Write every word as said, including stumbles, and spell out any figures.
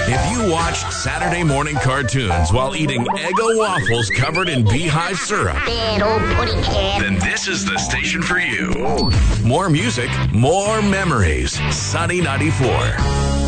If you watched Saturday morning cartoons while eating Eggo waffles covered in beehive syrup, Bad old putty cat. then this is the station for you. More music, more memories. Sunny ninety-four.